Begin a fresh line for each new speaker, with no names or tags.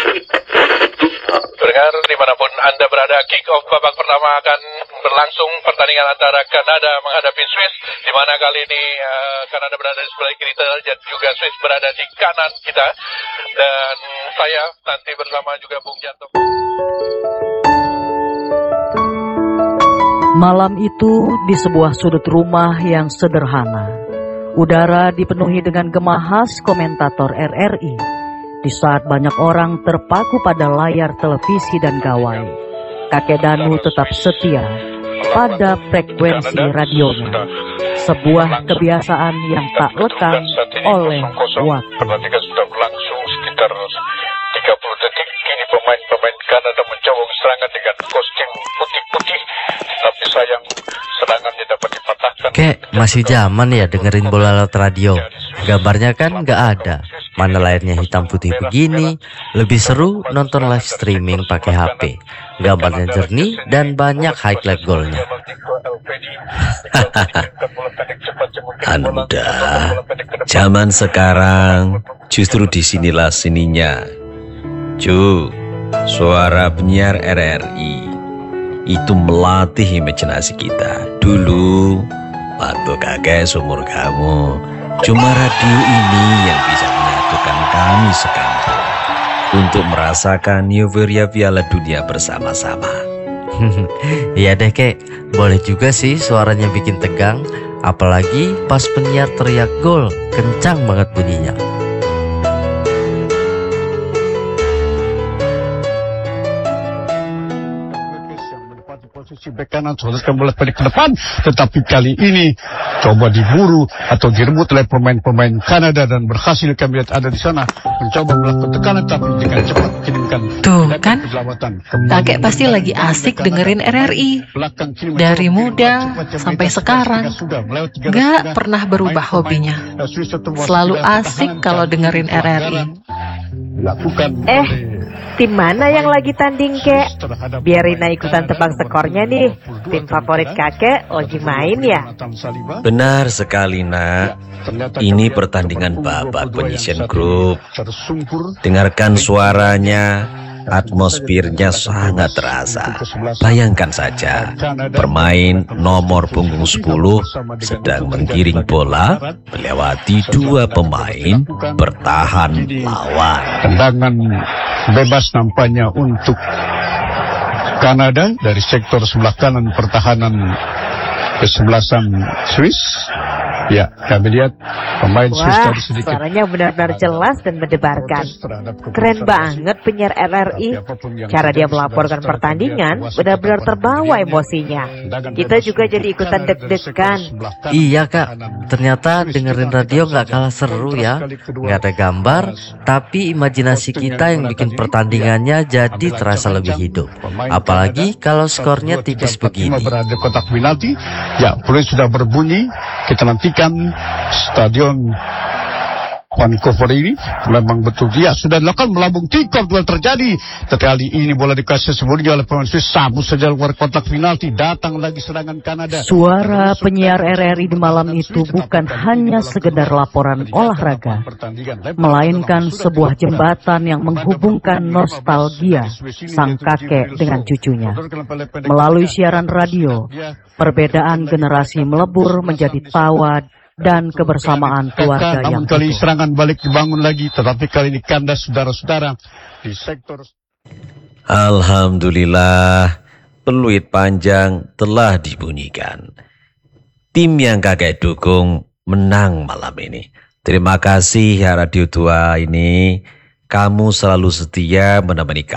Pendengar dimanapun Anda berada, kick off babak pertama akan berlangsung. Pertandingan antara Kanada menghadapi Swiss, di mana kali ini Kanada berada di sebelah kiri kita dan juga Swiss berada di kanan kita. Dan saya nanti bersama juga Bung Janto.
Malam itu di sebuah sudut rumah yang sederhana, udara dipenuhi dengan gema khas komentator RRI. Di saat banyak orang terpaku pada layar televisi dan gawai, kakek Danu tetap setia pada frekuensi radionya. Sebuah kebiasaan yang tak lekang oleh waktu.
Pertandingan sudah berlangsung sekitar 30 detik. Kini pemain-pemain Kanada mencoba serangan dengan kostum putih-putih, tapi sayang serangannya dapat dipatahkan.
Kek, masih zaman ya dengerin bola lewat radio. Gambarnya kan nggak ada. Mana layarnya hitam putih begini. Lebih seru nonton live streaming pakai HP. Gambarnya jernih dan banyak highlight golnya.
Anda, zaman sekarang justru disinilah sininya. Suara penyiar RRI itu melatih imajinasi kita. Dulu, waktu kakek seumur kamu, cuma radio ini yang bisa menyatukan kami sekampung untuk merasakan euforia Piala Dunia bersama-sama.
Iya deh kek, boleh juga sih suaranya bikin tegang. Apalagi pas penyiar teriak gol, kencang banget bunyinya.
Posisi bek kanan seharusnya bola balik ke depan, tetapi kali ini coba diburu atau direbut oleh pemain-pemain Kanada dan berhasil kami lihat ada di sana mencoba melakukan tekanan tapi dengan cepat kirimkan.
Tuh kan, kakek pasti lagi asik dengerin RRI dari muda sampai sekarang. Gak pernah berubah hobinya, selalu asik kalau dengerin RRI.
Tim mana yang lagi tanding, kek? Biar Rina ikutan tebak skornya nih. Tim favorit kakek lagi main ya?
Benar sekali, Nak. Ini pertandingan babak penyisian grup. Dengarkan suaranya, atmosfernya sangat terasa. Bayangkan saja, pemain nomor punggung 10 sedang menggiring bola melewati dua pemain bertahan lawan.
Tendangan bebas nampaknya untuk Kanada dari sektor sebelah kanan pertahanan kesebelasan Swiss. Ya, kami lihat pemain Swiss tadi sedikit.
Suaranya benar-benar jelas dan mendebarkan. Keren banget penyiar RRI. Cara dia melaporkan pertandingan benar-benar terbawa emosinya. Kita juga jadi ikutan deg-degan.
Iya kak, ternyata dengerin radio nggak kalah seru ya. Nggak ada gambar, tapi imajinasi kita yang bikin pertandingannya jadi terasa lebih hidup. Apalagi kalau skornya tipis begini.
Berada di kotak penalti. Ya, peluit sudah berbunyi. Kita nantikan stadion Vancouver ini memang betul dia sudah dilakukan melambung tikor duel terjadi. Tetapi ini bola dikasih sebelumnya oleh pemain Swiss, sabu saja luar kotak penalti. Datang lagi serangan Kanada.
Suara penyiar RRI di malam itu bukan hanya sekedar laporan olahraga, melainkan sebuah jembatan yang menghubungkan nostalgia sang kakek dengan cucunya. Melalui siaran radio, perbedaan generasi melebur menjadi tawa dan kebersamaan keluarga yang
kali serangan balik dibangun lagi, tetapi kali ini kandas saudara-saudara di sektor.
Alhamdulillah, peluit panjang telah dibunyikan. Tim yang kakek dukung menang malam ini. Terima kasih ya Radio 2 ini. Kamu selalu setia menemani